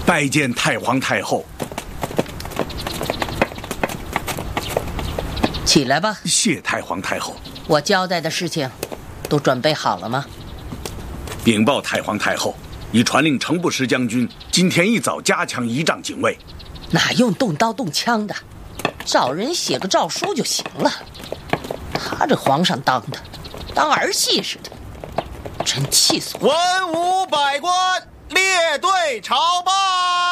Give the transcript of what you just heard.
拜见太皇太后。 起来吧。 谢太皇太后。 我交代的事情都准备好了吗？ 禀报太皇太后，已传令程不识将军今天一早加强仪仗警卫。 哪用动刀动枪的，找人写个诏书就行了。他这皇上当儿戏似的，真气死我！ 文武百官列队朝拜。